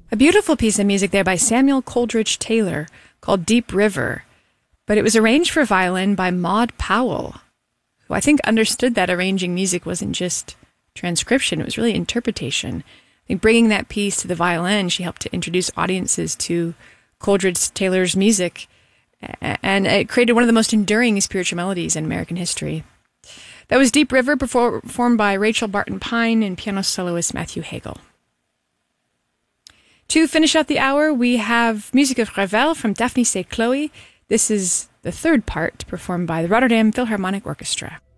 A beautiful piece of music there by Samuel Coleridge Taylor called Deep River, but it was arranged for violin by Maud Powell, who I think understood that arranging music wasn't just transcription, it was really interpretation. I think bringing that piece to the violin, she helped to introduce audiences to Coleridge Taylor's music, and it created one of the most enduring spiritual melodies in American history. That was Deep River, performed by Rachel Barton Pine and piano soloist Matthew Hagel. To finish out the hour, we have music of Ravel from Daphne C. Chloe. This is the third part, performed by the Rotterdam Philharmonic Orchestra.